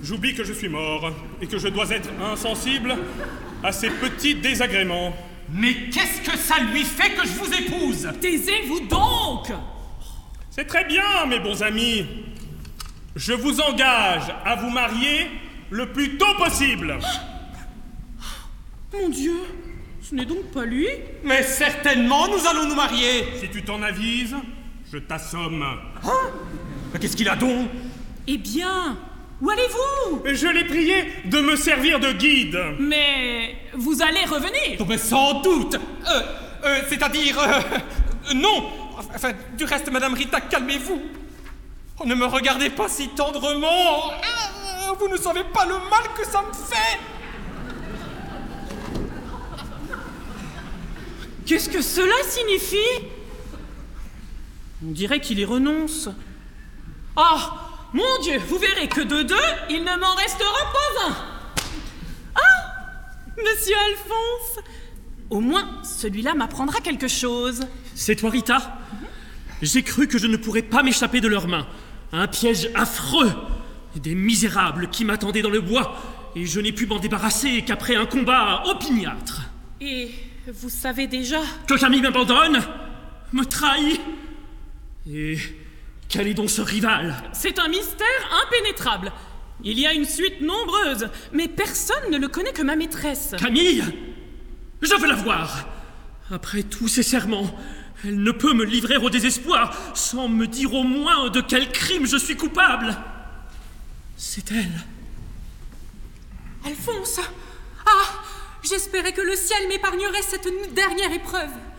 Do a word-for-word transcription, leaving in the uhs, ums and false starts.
J'oublie que je suis mort et que je dois être insensible à ces petits désagréments. Mais qu'est-ce que ça lui fait que je vous épouse? Taisez-vous donc! C'est très bien, mes bons amis. Je vous engage à vous marier le plus tôt possible. Mon Dieu, ce n'est donc pas lui? Mais certainement, nous allons nous marier. Si tu t'en avises, je t'assomme. Hein? Mais qu'est-ce qu'il a donc? Eh bien, où allez-vous? Je l'ai prié de me servir de guide. Mais vous allez revenir? Oh, mais sans doute. Euh, euh, c'est-à-dire... Euh, euh, non. Enfin, du reste, Madame Rita, calmez-vous. Oh, ne me regardez pas si tendrement. Euh, vous ne savez pas le mal que ça me fait. Qu'est-ce que cela signifie? On dirait qu'il y renonce. Ah, mon Dieu, vous verrez que de deux, il ne m'en restera pas un. Ah, Monsieur Alphonse, au moins celui-là m'apprendra quelque chose. C'est toi, Rita? Mm-hmm. J'ai cru que je ne pourrais pas m'échapper de leurs mains. Un piège affreux. Des misérables qui m'attendaient dans le bois, et je n'ai pu m'en débarrasser qu'après un combat opiniâtre. Et vous savez déjà que Camille m'abandonne, me trahit. Et quel est donc ce rival? C'est un mystère impénétrable. Il y a une suite nombreuse, mais personne ne le connaît que ma maîtresse. Camille? Je veux la voir. Après tous ces serments, elle ne peut me livrer au désespoir sans me dire au moins de quel crime je suis coupable. C'est elle. Alphonse! Ah! J'espérais que le ciel m'épargnerait cette dernière épreuve.